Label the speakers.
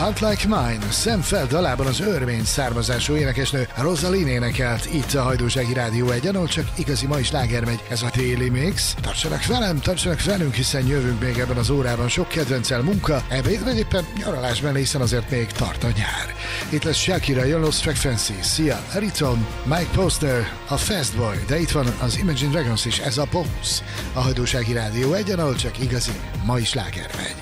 Speaker 1: Heart Like Mine, Szemfeld dalában az örmény származású énekesnő Rosaline énekelt itt a Hajdúsági Rádió 1-en, ahol csak igazi mai sláger megy, ez a téli mix. Tartsanak velem, tartsanak velünk, hiszen jövünk még ebben az órában sok kedvencel, munka, ebéd, vagy éppen nyaralás mellé, hiszen azért még tart a nyár. Itt lesz Shakira, Your Lost Frequency, Sia, Riton, Mike Poster, a Fast Boy, de itt van az Imagine Dragons is, ez a Bones. A Hajdúsági Rádió 1-en, ahol csak igazi mai sláger megy.